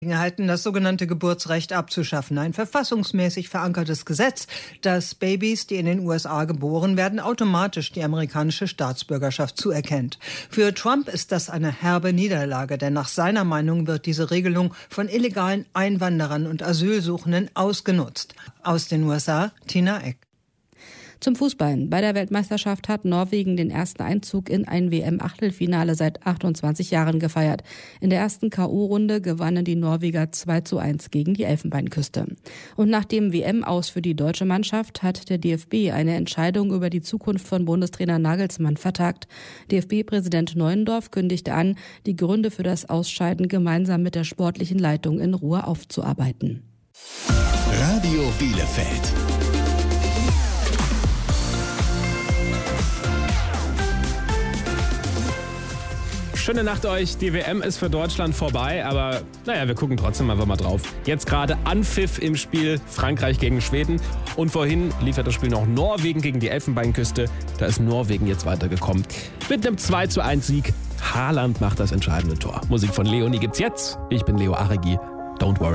halten, das sogenannte Geburtsrecht abzuschaffen. Ein verfassungsmäßig verankertes Gesetz, das Babys, die in den USA geboren werden, automatisch die amerikanische Staatsbürgerschaft zuerkennt. Für Trump ist das eine herbe Niederlage, denn nach seiner Meinung wird diese Regelung von illegalen Einwanderern und Asylsuchenden ausgenutzt. Aus den USA, Tina Eck. Zum Fußball. Bei der Weltmeisterschaft hat Norwegen den ersten Einzug in ein WM-Achtelfinale seit 28 Jahren gefeiert. In der ersten K.O.-Runde gewannen die Norweger 2:1 gegen die Elfenbeinküste. Und nach dem WM-Aus für die deutsche Mannschaft hat der DFB eine Entscheidung über die Zukunft von Bundestrainer Nagelsmann vertagt. DFB-Präsident Neuendorf kündigte an, die Gründe für das Ausscheiden gemeinsam mit der sportlichen Leitung in Ruhe aufzuarbeiten. Radio Bielefeld. Schöne Nacht euch. Die WM ist für Deutschland vorbei, aber wir gucken trotzdem einfach mal drauf. Jetzt gerade Anpfiff im Spiel Frankreich gegen Schweden und vorhin lief ja das Spiel noch Norwegen gegen die Elfenbeinküste. Da ist Norwegen jetzt weitergekommen. Mit einem 2:1 Sieg. Haaland macht das entscheidende Tor. Musik von Leonie gibt's jetzt. Ich bin Leo Aregi. Don't worry.